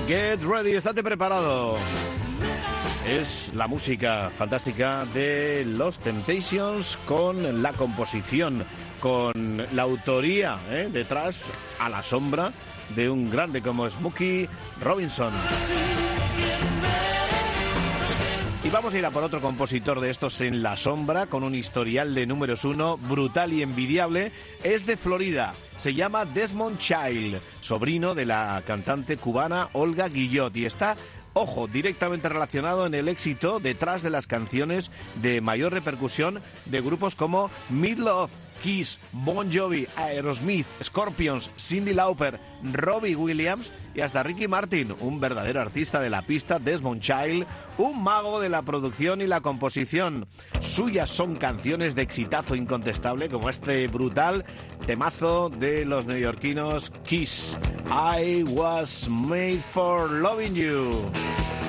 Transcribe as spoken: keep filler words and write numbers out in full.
Get ready, estate preparado. Es la música fantástica de Los Temptations con la composición, con la autoría ¿eh? detrás a la sombra de un grande como Smokey Robinson. Y vamos a ir a por otro compositor de estos en la sombra, con un historial de números uno, brutal y envidiable. Es de Florida, se llama Desmond Child, sobrino de la cantante cubana Olga Guillot, y está, ojo, directamente relacionado en el éxito detrás de las canciones de mayor repercusión de grupos como Meatloaf, Kiss, Bon Jovi, Aerosmith, Scorpions, Cyndi Lauper, Robbie Williams y hasta Ricky Martin, un verdadero artista de la pista. Desmond Child, un mago de la producción y la composición. Suyas son canciones de exitazo incontestable, como este brutal temazo de los neoyorquinos Kiss, I Was Made for Loving You.